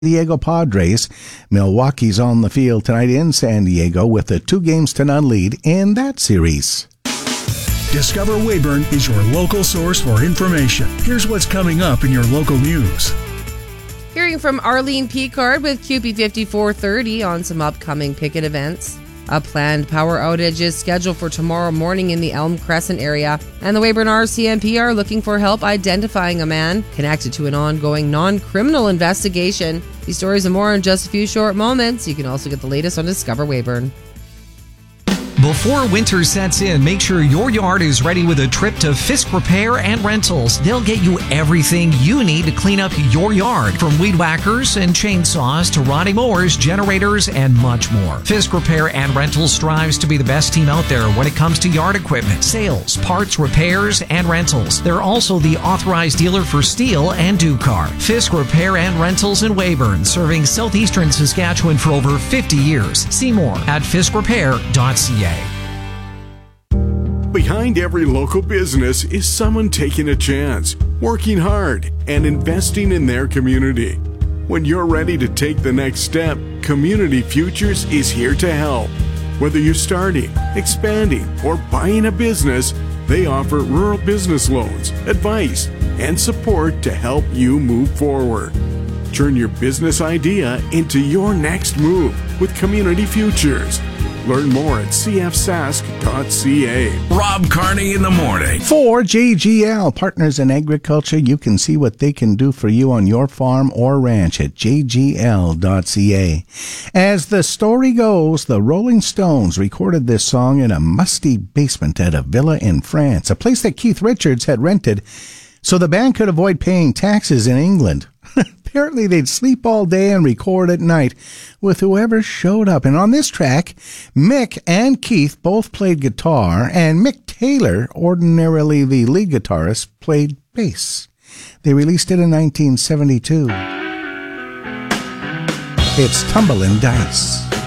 Diego Padres. Milwaukee's on the field tonight in San Diego with a 2-0 lead in that series. Discover Weyburn is your local source for information. Here's what's coming up in your local news. Hearing from Arlene Picard with QP 5430 on some upcoming picket events. A planned power outage is scheduled for tomorrow morning in the Elm Crescent area, and the Weyburn RCMP are looking for help identifying a man connected to an ongoing non-criminal investigation. These stories and more in just a few short moments. You can also get the latest on Discover Weyburn. Before winter sets in, make sure your yard is ready with a trip to Fisk Repair and Rentals. They'll get you everything you need to clean up your yard, from weed whackers and chainsaws to rotting mowers, generators, and much more. Fisk Repair and Rentals strives to be the best team out there when it comes to yard equipment, sales, parts, repairs, and rentals. They're also the authorized dealer for Steel and Ducar. Fisk Repair and Rentals in Weyburn, serving southeastern Saskatchewan for over 50 years. See more at fiskrepair.ca. Behind every local business is someone taking a chance, working hard, and investing in their community. When you're ready to take the next step, Community Futures is here to help. Whether you're starting, expanding, or buying a business, they offer rural business loans, advice, and support to help you move forward. Turn your business idea into your next move with Community Futures. Learn more at cfsask.ca. Rob Carney in the morning. For JGL Partners in Agriculture, you can see what they can do for you on your farm or ranch at jgl.ca. As the story goes, the Rolling Stones recorded this song in a musty basement at a villa in France, a place that Keith Richards had rented so the band could avoid paying taxes in England. Apparently, they'd sleep all day and record at night with whoever showed up. And on this track, Mick and Keith both played guitar, and Mick Taylor, ordinarily the lead guitarist, played bass. They released it in 1972. It's Tumblin' Dice.